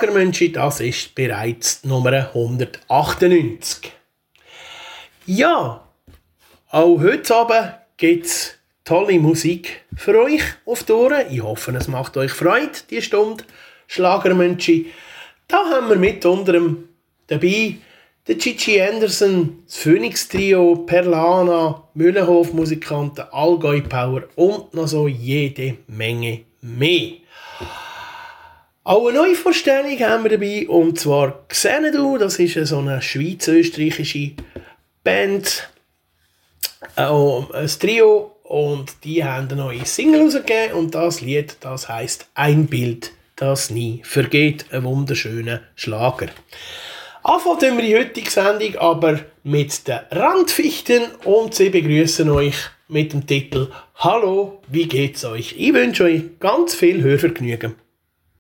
Schlagermönchi, das ist bereits Nummer 198. Ja, auch heute Abend gibt es tolle Musik für euch auf die Ohren. Ich hoffe, es macht euch Freude, die Stunde Schlagermönchi. Da haben wir mit anderem dabei der Gigi Anderson, das Phoenix Trio, Perlana, Mühlenhof-Musikanten, Allgäu Power und noch so jede Menge mehr. Auch eine Neuvorstellung haben wir dabei, und zwar Xanadu, das ist so eine schweiz-österreichische Band, ein Trio, und die haben eine neue Single rausgegeben, und das Lied, das heisst «Ein Bild, das nie vergeht», ein wunderschöner Schlager. Anfangen wir die heutige Sendung aber mit den Randfichten, und sie begrüßen euch mit dem Titel «Hallo, wie geht's euch?» Ich wünsche euch ganz viel Hörvergnügen.